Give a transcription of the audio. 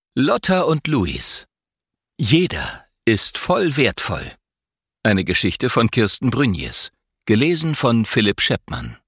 Lotta und Luis. Jeder ist voll wertvoll. Eine Geschichte von Kirsten Brünjes. Gelesen von Philipp Scheppmann.